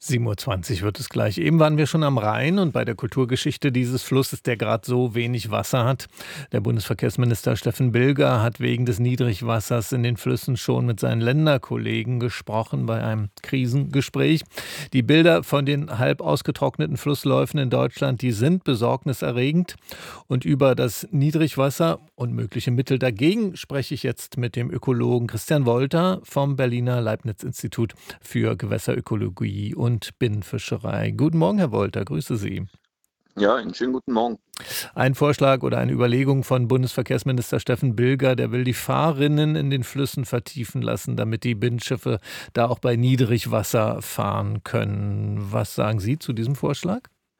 7:20 wird es gleich. Eben waren wir schon am Rhein und bei der Kulturgeschichte dieses Flusses, der gerade so wenig Wasser hat. Der Bundesverkehrsminister Steffen Bilger hat wegen des Niedrigwassers in den Flüssen schon mit seinen Länderkollegen gesprochen bei einem Krisengespräch. Die Bilder von den halb ausgetrockneten Flussläufen in Deutschland, die sind besorgniserregend. Und über das Niedrigwasser und mögliche Mittel dagegen spreche ich jetzt mit dem Ökologen Christian Wolter vom Berliner Leibniz-Institut für Gewässerökologie und Binnenfischerei. Guten Morgen, Herr Wolter, grüße Sie. Ja, einen schönen guten Morgen. Ein Vorschlag oder eine Überlegung von Bundesverkehrsminister Steffen Bilger, der will die Fahrrinnen in den Flüssen vertiefen lassen, damit die Binnenschiffe da auch bei Niedrigwasser fahren können. Was sagen Sie zu diesem Vorschlag?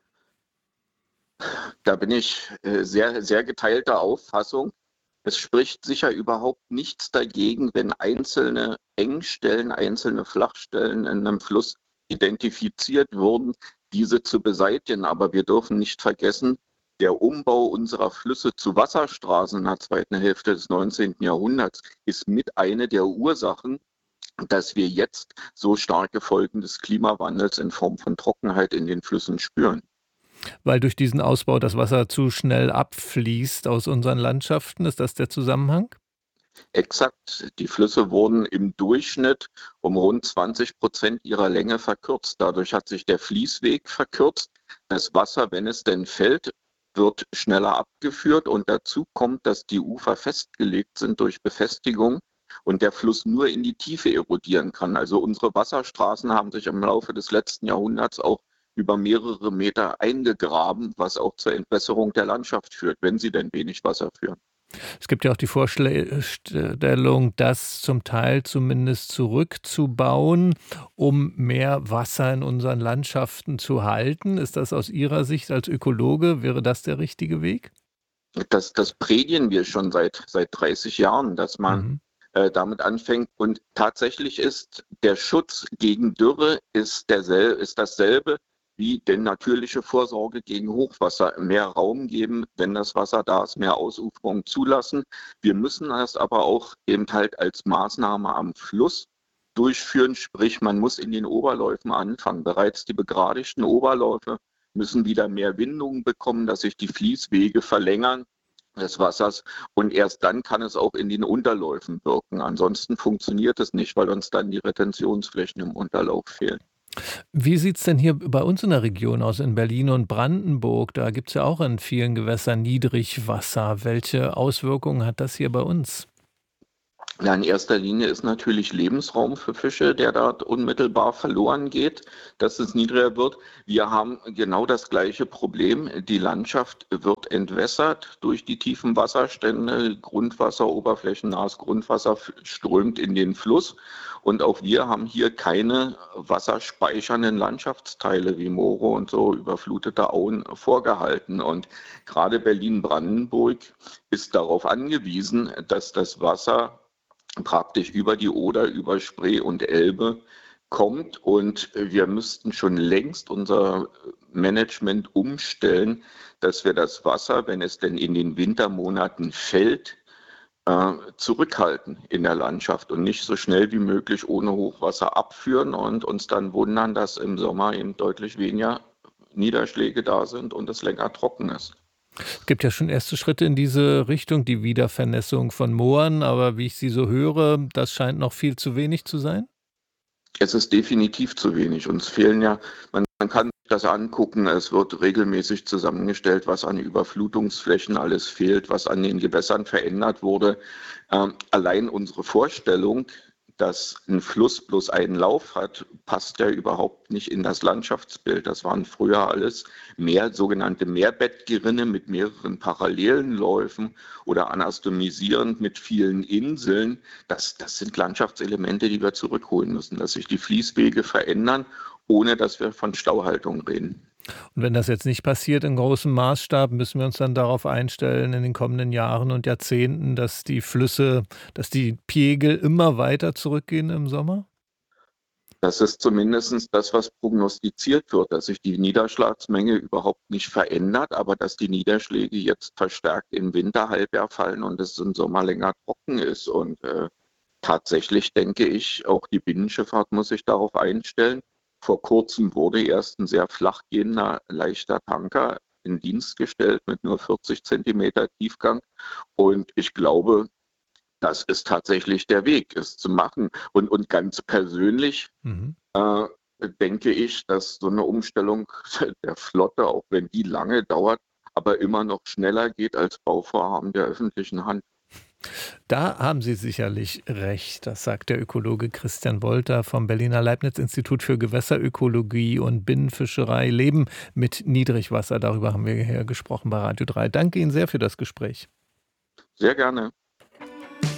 Da bin ich sehr, sehr geteilter Auffassung. Es spricht sicher überhaupt nichts dagegen, wenn einzelne Engstellen, einzelne Flachstellen in einem Fluss identifiziert wurden, diese zu beseitigen. Aber wir dürfen nicht vergessen, der Umbau unserer Flüsse zu Wasserstraßen in der zweiten Hälfte des 19. Jahrhunderts ist mit eine der Ursachen, dass wir jetzt so starke Folgen des Klimawandels in Form von Trockenheit in den Flüssen spüren. Weil durch diesen Ausbau das Wasser zu schnell abfließt aus unseren Landschaften. Ist das der Zusammenhang? Exakt, die Flüsse wurden im Durchschnitt um rund 20% ihrer Länge verkürzt. Dadurch hat sich der Fließweg verkürzt. Das Wasser, wenn es denn fällt, wird schneller abgeführt und dazu kommt, dass die Ufer festgelegt sind durch Befestigung und der Fluss nur in die Tiefe erodieren kann. Also unsere Wasserstraßen haben sich im Laufe des letzten Jahrhunderts auch über mehrere Meter eingegraben, was auch zur Entwässerung der Landschaft führt, wenn sie denn wenig Wasser führen. Es gibt ja auch die Vorstellung, das zum Teil zumindest zurückzubauen, um mehr Wasser in unseren Landschaften zu halten. Ist das aus Ihrer Sicht als Ökologe, wäre das der richtige Weg? Das predigen wir schon seit 30 Jahren, dass man Mhm. damit anfängt. Und tatsächlich ist der Schutz gegen Dürre ist dasselbe wie die natürliche Vorsorge gegen Hochwasser. Mehr Raum geben, wenn das Wasser da ist, mehr Ausuferung zulassen. Wir müssen das aber auch eben halt als Maßnahme am Fluss durchführen, sprich man muss in den Oberläufen anfangen. Bereits die begradigten Oberläufe müssen wieder mehr Windungen bekommen, dass sich die Fließwege verlängern des Wassers und erst dann kann es auch in den Unterläufen wirken. Ansonsten funktioniert es nicht, weil uns dann die Retentionsflächen im Unterlauf fehlen. Wie sieht es denn hier bei uns in der Region aus, in Berlin und Brandenburg? Da gibt es ja auch in vielen Gewässern Niedrigwasser. Welche Auswirkungen hat das hier bei uns? Ja, in erster Linie ist natürlich Lebensraum für Fische, der dort unmittelbar verloren geht, dass es niedriger wird. Wir haben genau das gleiche Problem. Die Landschaft wird entwässert durch die tiefen Wasserstände. Grundwasser, oberflächennahes Grundwasser strömt in den Fluss. Und auch wir haben hier keine wasserspeichernden Landschaftsteile wie Moore und so überflutete Auen vorgehalten. Und gerade Berlin-Brandenburg ist darauf angewiesen, dass das Wasser praktisch über die Oder, über Spree und Elbe kommt. Und wir müssten schon längst unser Management umstellen, dass wir das Wasser, wenn es denn in den Wintermonaten fällt, zurückhalten in der Landschaft und nicht so schnell wie möglich ohne Hochwasser abführen und uns dann wundern, dass im Sommer eben deutlich weniger Niederschläge da sind und es länger trocken ist. Es gibt ja schon erste Schritte in diese Richtung, die Wiedervernässung von Mooren, aber wie ich Sie so höre, das scheint noch viel zu wenig zu sein? Es ist definitiv zu wenig. Uns fehlen ja, man kann sich das angucken, es wird regelmäßig zusammengestellt, was an Überflutungsflächen alles fehlt, was an den Gewässern verändert wurde. Allein unsere Vorstellung, dass ein Fluss bloß einen Lauf hat, passt ja überhaupt nicht in das Landschaftsbild. Das waren früher alles sogenannte Meerbettgerinne mit mehreren parallelen Läufen oder anastomisierend mit vielen Inseln. Das sind Landschaftselemente, die wir zurückholen müssen, dass sich die Fließwege verändern, ohne dass wir von Stauhaltung reden. Und wenn das jetzt nicht passiert in großem Maßstab, müssen wir uns dann darauf einstellen in den kommenden Jahren und Jahrzehnten, dass die Flüsse, dass die Pegel immer weiter zurückgehen im Sommer? Das ist zumindest das, was prognostiziert wird, dass sich die Niederschlagsmenge überhaupt nicht verändert, aber dass die Niederschläge jetzt verstärkt im Winterhalbjahr fallen und es im Sommer länger trocken ist. Und tatsächlich denke ich, auch die Binnenschifffahrt muss sich darauf einstellen. Vor kurzem wurde erst ein sehr flach gehender leichter Tanker in Dienst gestellt mit nur 40 Zentimeter Tiefgang. Und ich glaube, das ist tatsächlich der Weg, es zu machen. Und ganz persönlich Mhm. äh, denke ich, dass so eine Umstellung der Flotte, auch wenn die lange dauert, aber immer noch schneller geht als Bauvorhaben der öffentlichen Hand. Da haben Sie sicherlich recht. Das sagt der Ökologe Christian Wolter vom Berliner Leibniz-Institut für Gewässerökologie und Binnenfischerei. Leben mit Niedrigwasser. Darüber haben wir hier gesprochen bei Radio 3. Danke Ihnen sehr für das Gespräch. Sehr gerne.